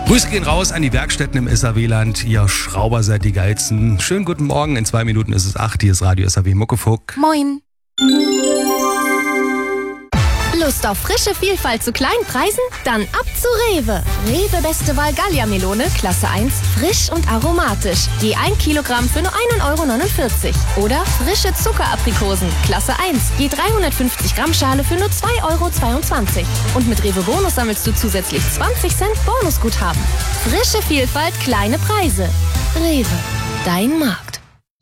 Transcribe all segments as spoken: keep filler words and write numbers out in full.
Grüße gehen raus an die Werkstätten im S A W-Land. Ihr Schrauber seid die geilsten. Schönen guten Morgen. In zwei Minuten ist es acht. Hier ist Radio S A W Muckefuck. Moin. Lust auf frische Vielfalt zu kleinen Preisen? Dann ab zu Rewe. Rewe Beste Wahl Gallia-Melone, Klasse eins, frisch und aromatisch. Je ein Kilogramm für nur ein Euro neunundvierzig. Oder frische Zuckeraprikosen, Klasse eins, je dreihundertfünfzig Gramm Schale für nur zwei Euro zweiundzwanzig. Und mit Rewe Bonus sammelst du zusätzlich zwanzig Cent Bonusguthaben. Frische Vielfalt, kleine Preise. Rewe, dein Markt.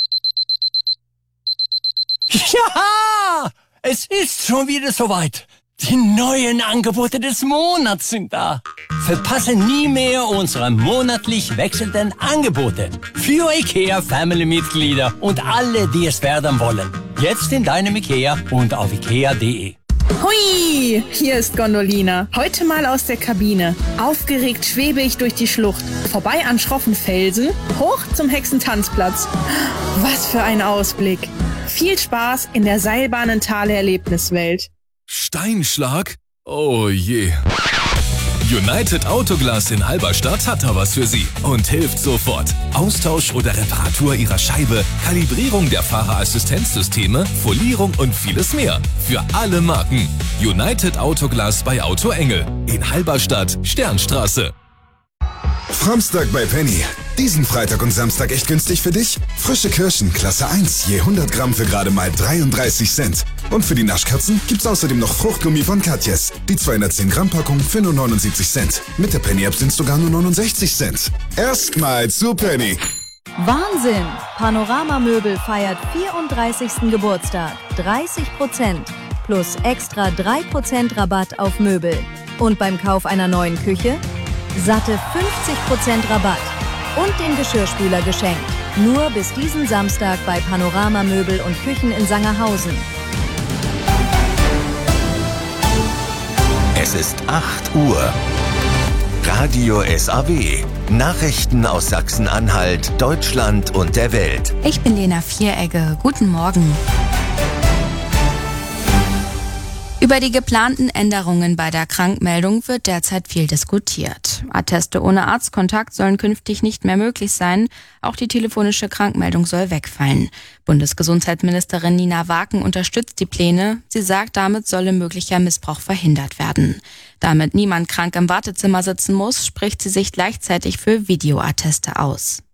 Ja, es ist schon wieder soweit. Die neuen Angebote des Monats sind da. Verpasse nie mehr unsere monatlich wechselnden Angebote. Für IKEA-Family-Mitglieder und alle, die es werden wollen. Jetzt in deinem IKEA und auf ikea punkt de. Hui, hier ist Gondolina. Heute mal aus der Kabine. Aufgeregt schwebe ich durch die Schlucht. Vorbei an schroffen Felsen, hoch zum Hexentanzplatz. Was für ein Ausblick. Viel Spaß in der Seilbahnentale-Erlebniswelt. Steinschlag? Oh je. United Autoglas in Halberstadt hat da was für Sie und hilft sofort. Austausch oder Reparatur Ihrer Scheibe, Kalibrierung der Fahrerassistenzsysteme, Folierung und vieles mehr. Für alle Marken. United Autoglas bei Auto Engel in Halberstadt, Sternstraße. Framstag bei Penny. Diesen Freitag und Samstag echt günstig für dich? Frische Kirschen, Klasse eins, je hundert Gramm für gerade mal dreiunddreißig Cent. Und für die Naschkatzen gibt's außerdem noch Fruchtgummi von Katjes. Die zweihundertzehn Gramm Packung für nur neunundsiebzig Cent. Mit der Penny-App sind's sogar nur neunundsechzig Cent. Erstmal zu Penny. Wahnsinn! Panorama-Möbel feiert vierunddreißigsten Geburtstag. dreißig Prozent plus extra drei Prozent Rabatt auf Möbel. Und beim Kauf einer neuen Küche satte fünfzig Prozent Rabatt. Und den Geschirrspüler geschenkt. Nur bis diesen Samstag bei Panorama Möbel und Küchen in Sangerhausen. Es ist acht Uhr. Radio S A W. Nachrichten aus Sachsen-Anhalt, Deutschland und der Welt. Ich bin Lena Vieregge. Guten Morgen. Über die geplanten Änderungen bei der Krankmeldung wird derzeit viel diskutiert. Atteste ohne Arztkontakt sollen künftig nicht mehr möglich sein. Auch die telefonische Krankmeldung soll wegfallen. Bundesgesundheitsministerin Nina Waken unterstützt die Pläne. Sie sagt, damit solle möglicher Missbrauch verhindert werden. Damit niemand krank im Wartezimmer sitzen muss, spricht sie sich gleichzeitig für Videoatteste aus.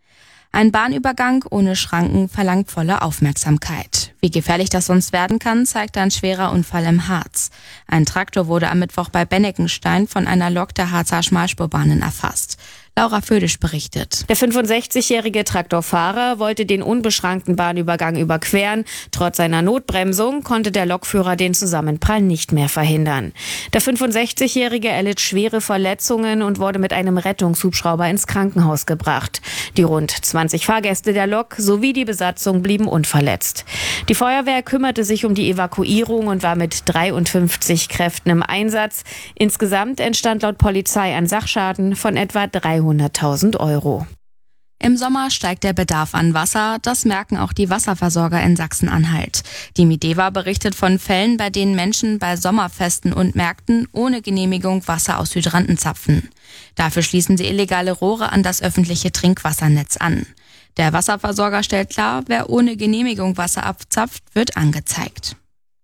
Ein Bahnübergang ohne Schranken verlangt volle Aufmerksamkeit. Wie gefährlich das sonst werden kann, zeigt ein schwerer Unfall im Harz. Ein Traktor wurde am Mittwoch bei Benneckenstein von einer Lok der Harzer Schmalspurbahnen erfasst. Laura Födisch berichtet. Der fünfundsechzigjährige Traktorfahrer wollte den unbeschrankten Bahnübergang überqueren. Trotz seiner Notbremsung konnte der Lokführer den Zusammenprall nicht mehr verhindern. Der fünfundsechzigjährige erlitt schwere Verletzungen und wurde mit einem Rettungshubschrauber ins Krankenhaus gebracht. Die rund zwanzig Fahrgäste der Lok sowie die Besatzung blieben unverletzt. Die Feuerwehr kümmerte sich um die Evakuierung und war mit dreiundfünfzig Kräften im Einsatz. Insgesamt entstand laut Polizei ein Sachschaden von etwa dreihunderttausend Euro. Im Sommer steigt der Bedarf an Wasser, das merken auch die Wasserversorger in Sachsen-Anhalt. Die Mideva berichtet von Fällen, bei denen Menschen bei Sommerfesten und Märkten ohne Genehmigung Wasser aus Hydranten zapfen. Dafür schließen sie illegale Rohre an das öffentliche Trinkwassernetz an. Der Wasserversorger stellt klar, wer ohne Genehmigung Wasser abzapft, wird angezeigt.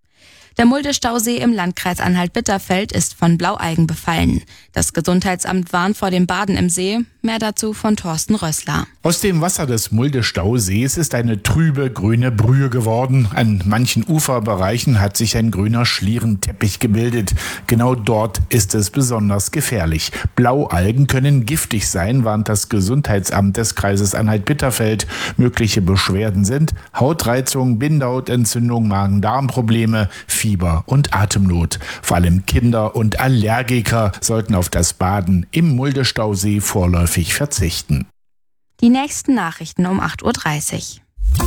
Der Mulde-Stausee im Landkreis Anhalt-Bitterfeld ist von Blaualgen befallen. Das Gesundheitsamt warnt vor dem Baden im See. Mehr dazu von Thorsten Rössler. Aus dem Wasser des Mulde-Stausees ist eine trübe grüne Brühe geworden. An manchen Uferbereichen hat sich ein grüner Schlierenteppich gebildet. Genau dort ist es besonders gefährlich. Blaualgen können giftig sein, warnt das Gesundheitsamt des Kreises Anhalt-Bitterfeld. Mögliche Beschwerden sind Hautreizung, Bindehautentzündung, Magen-Darm-Probleme, Fieber und Atemnot. Vor allem Kinder und Allergiker sollten auf das Baden im Mulde-Stausee vorläufig verzichten. Die nächsten Nachrichten um acht Uhr dreißig.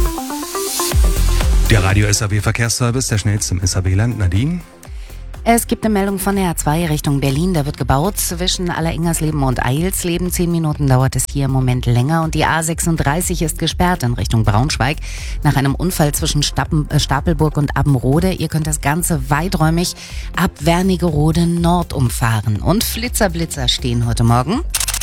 Der Radio S A W Verkehrsservice, der schnellste im S A W-Land. Nadine? Es gibt eine Meldung von der A zwei Richtung Berlin. Da wird gebaut zwischen Alleringersleben und Eilsleben. Zehn Minuten dauert es hier im Moment länger. Und die A sechsunddreißig ist gesperrt in Richtung Braunschweig nach einem Unfall zwischen Stappen, äh, Stapelburg und Abbenrode. Ihr könnt das Ganze weiträumig ab Wernigerode Nord umfahren. Und Flitzerblitzer stehen heute Morgen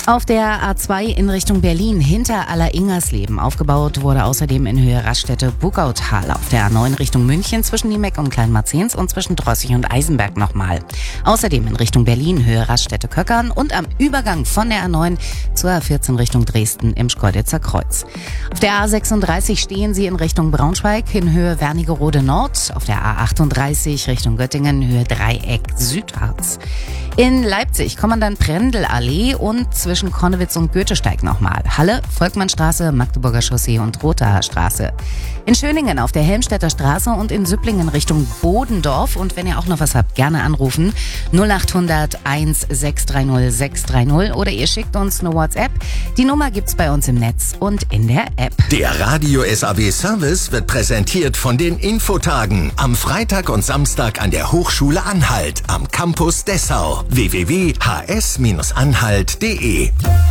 Auf der A zwei in Richtung Berlin hinter Aller-Ingersleben aufgebaut wurde außerdem in Höhe Raststätte Buckautal. Auf der A neun Richtung München zwischen Niemeck und Kleinmarzens und zwischen Drossig und Eisenberg nochmal. Außerdem in Richtung Berlin Höhe Raststätte Köckern und am Übergang von der A neun zur A vierzehn Richtung Dresden im Schkeuditzer Kreuz. Auf der A sechsunddreißig stehen Sie in Richtung Braunschweig in Höhe Wernigerode Nord. Auf der A achtunddreißig Richtung Göttingen Höhe Dreieck Südharz. In Leipzig Kommandant Prendl Allee und zwischen Konnewitz und Goethesteig nochmal. Halle, Volkmannstraße, Magdeburger Chaussee und Rothaar Straße. In Schöningen auf der Helmstedter Straße und in Süpplingen Richtung Bodendorf. Und wenn ihr auch noch was habt, gerne anrufen. null achthundert eins sechs drei null sechs drei null oder ihr schickt uns eine WhatsApp. Die Nummer gibt's bei uns im Netz und in der App. Der Radio S A W Service wird präsentiert von den Infotagen am Freitag und Samstag an der Hochschule Anhalt am Campus Dessau. w w w punkt h s anhalt punkt d e.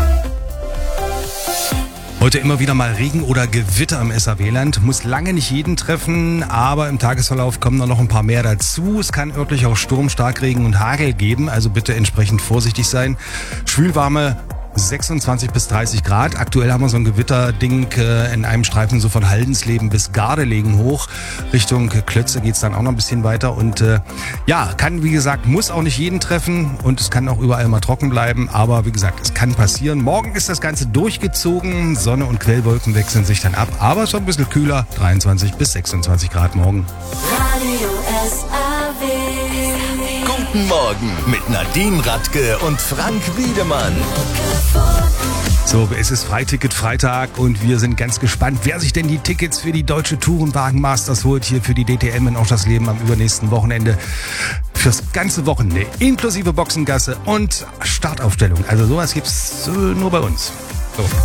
Heute immer wieder mal Regen oder Gewitter im S A W-Land. Muss lange nicht jeden treffen, aber im Tagesverlauf kommen noch ein paar mehr dazu. Es kann örtlich auch Sturm, Starkregen und Hagel geben, also bitte entsprechend vorsichtig sein. Schwülwarme sechsundzwanzig bis dreißig Grad. Aktuell haben wir so ein Gewitterding äh, in einem Streifen so von Haldensleben bis Gardelegen hoch. Richtung Klötze geht's dann auch noch ein bisschen weiter. Und äh, ja, kann, wie gesagt, muss auch nicht jeden treffen und es kann auch überall mal trocken bleiben. Aber wie gesagt, es kann passieren. Morgen ist das Ganze durchgezogen. Sonne und Quellwolken wechseln sich dann ab. Aber es wird ein bisschen kühler. dreiundzwanzig bis sechsundzwanzig Grad morgen. Radio S A W. Guten Morgen mit Nadine Radke und Frank Wiedemann. So, es ist Freiticket-Freitag und wir sind ganz gespannt, wer sich denn die Tickets für die Deutsche Tourenwagen Masters holt, hier für die D T M in Oschersleben am übernächsten Wochenende. Fürs ganze Wochenende, inklusive Boxengasse und Startaufstellung. Also sowas gibt's nur bei uns. So.